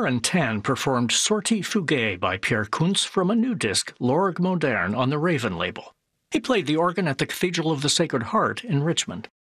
Aaron Tan performed Sortie Fugae by Pierre Kunz from a new disc, L'Orgue Moderne, on the Raven label. He played the organ at the Cathedral of the Sacred Heart in Richmond.